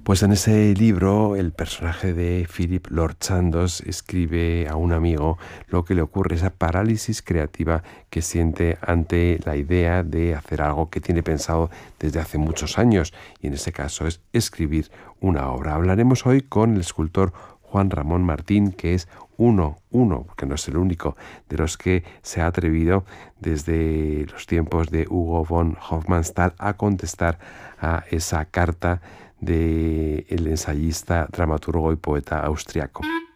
Pues en ese libro el personaje de Philip Lord Chandos escribe a un amigo lo que le ocurre, esa parálisis creativa que siente ante la idea de hacer algo que tiene pensado desde hace muchos años, y en ese caso es escribir una obra. Hablaremos hoy con el escultor Juan Ramón Martín, que es uno, que no es el único, de los que se ha atrevido desde los tiempos de Hugo von Hofmannsthal a contestar a esa carta del ensayista, dramaturgo y poeta austriaco.